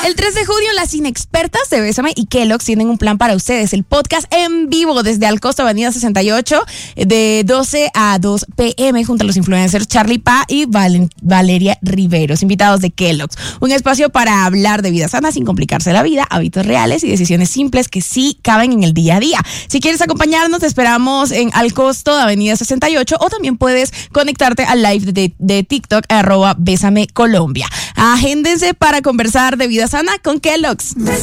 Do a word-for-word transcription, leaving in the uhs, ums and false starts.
El tres de junio, las inexpertas de Bésame y Kellogg's tienen un plan para ustedes. El podcast en vivo desde Alcosto, Avenida sesenta y ocho, de doce a dos pm, junto a los influencers Charlie Pa y Val- Valeria Riveros, invitados de Kellogg's. Un espacio para hablar de vida sana sin complicarse la vida, hábitos reales y decisiones simples que sí caben en el día a día. Si quieres acompañarnos, te esperamos en Alcosto, Avenida sesenta y ocho, o también puedes conectarte al live de, de TikTok, arroba Bésame Colombia. Agéndense para conversar de vida sana con Kellogg's.